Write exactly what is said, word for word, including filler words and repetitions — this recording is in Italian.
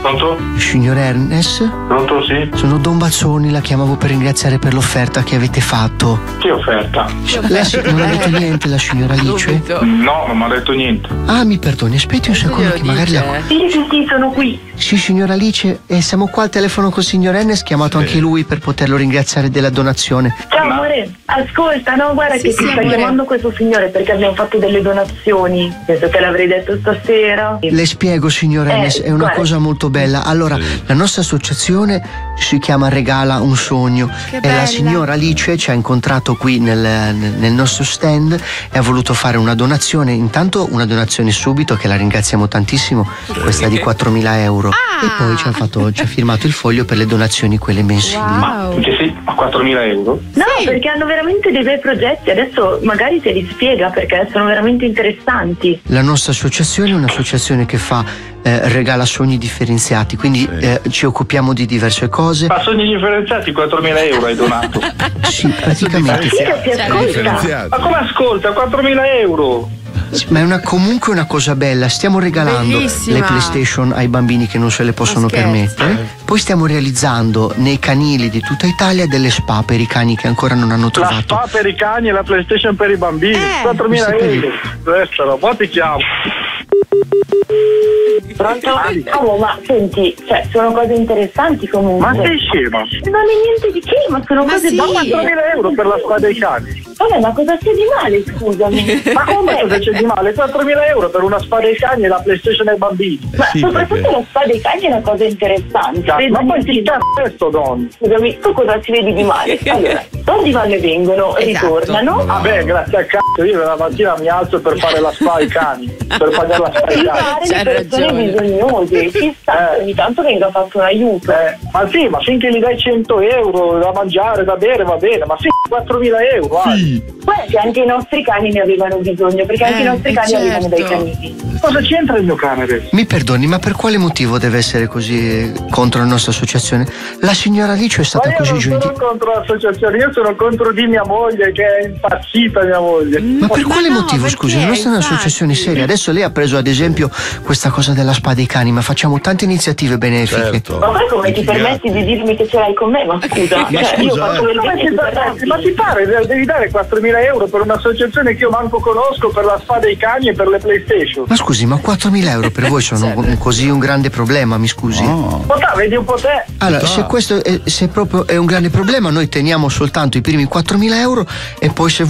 Pronto? Signor Ernest? Pronto, sì? Sono Don Bazzoni, la chiamavo per ringraziare per l'offerta che avete fatto. Che offerta? Lei si- non ha detto niente, la signora Alice? No, non mi ha detto niente. Ah, mi perdoni, aspetti un secondo che magari la... Sì, sì, sì, sono qui. Sì, signora Alice, e siamo qua al telefono col signor Ernest, chiamato anche lui per poterlo ringraziare della donazione. Ciao amore, ascolta, no, guarda Sì, che sì, ti sta amore. chiamando questo signore perché abbiamo fatto delle donazioni. Penso che l'avrei detto stasera. Le spiego, signor Eh, Ernest, è una guarda. cosa molto bella. Allora, la nostra associazione si chiama Regala un sogno Che e bella. la signora Alice ci ha incontrato qui nel, nel nostro stand e ha voluto fare una donazione, intanto una donazione subito che la ringraziamo tantissimo, questa di quattromila euro, Ah. e poi ci ha, fatto, ci ha firmato il foglio per le donazioni quelle mensili. Wow. Che sì, a quattromila euro? No, Sì. perché hanno veramente dei bei progetti. Adesso magari te li spiega perché sono veramente interessanti. La nostra associazione è un'associazione che fa eh, regala sogni differenziati, quindi eh, ci occupiamo di diverse cose. Ma sogni differenziati, quattromila euro hai donato. Sì, praticamente. Sì, che ti ascolta. Differenziati. Ma come ascolta, quattromila euro? Sì, ma è una, comunque una cosa bella. Stiamo regalando Bellissima. le PlayStation ai bambini che non se le possono Ma scherzi. permettere. Poi stiamo realizzando nei canili di tutta Italia delle spa per i cani che ancora non hanno La trovato. spa per i cani e la PlayStation per i bambini. Eh, quattromila questo euro. Restano, poi ti chiamo. Pronto? Oh, ma senti, cioè, sono cose interessanti comunque. Ma sei scema? Non è niente di che, ma sono Ma cose sì. buone. quattromila euro per la spa dei cani. Vabbè, ma cosa c'è di male, scusami? Ma come cosa c'è di male? quattromila euro per una spa dei cani e la PlayStation ai bambini. Ma sì, soprattutto perché- la spa dei cani è una cosa interessante. Ma poi ti sta questo, Don. Scusami, tu cosa ci vedi di male? Allora, soldi vanno e vengono, Esatto. ritornano. Vabbè, grazie a cazzo, io la mattina mi alzo per fare la spa ai cani, per pagare la spa ai cani. Aiutare C'ha le persone ragione. bisognose, ci sta, Eh. ogni tanto venga fatto un aiuto. Eh, ma sì, ma finché gli dai cento euro da mangiare, da bere, va bene, ma sì, quattromila euro. eh. Sì. Guarda che anche i nostri cani ne avevano bisogno, perché anche Eh, i nostri eh, cani certo. arrivano dai canini. Cosa c'entra il mio cane adesso? Mi perdoni, ma per quale motivo deve essere così contro la nostra associazione? La signora Alice è Ma stata io così non sono gentile. contro l'associazione, io sono contro di mia moglie che è impazzita mia moglie. Ma per Ma quale no, motivo, perché, scusi? La nostra è infatti? un'associazione seria. Adesso lei ha preso ad esempio questa cosa della spa dei cani, ma facciamo tante iniziative benefiche. Certo. Ma poi come ti permetti di dirmi che ce l'hai con me? Ma scusa, Ma cioè, io scusa, faccio eh. del Ma bene ti e tu pare, permetti. ma ti pare, devi dare quattromila euro per un'associazione che io manco conosco, per la spa dei cani e per le PlayStation. Ma scusi, ma quattromila euro per voi sono un- così un grande problema, mi scusi? No. Ma dai, vedi un po' te. Allora, Ah. se questo è, se proprio è un grande problema, noi teniamo soltanto i primi quattromila euro e poi se